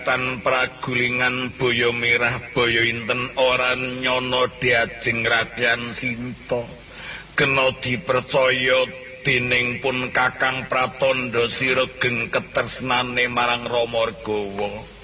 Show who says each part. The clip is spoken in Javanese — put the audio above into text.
Speaker 1: Tan pragulingan boyo merah boyo inten ora nyono diajeng Radyan Sinta kena dipercaya dening pun Kakang Pratandha Sirageng ketresnane marang Rama Regawa.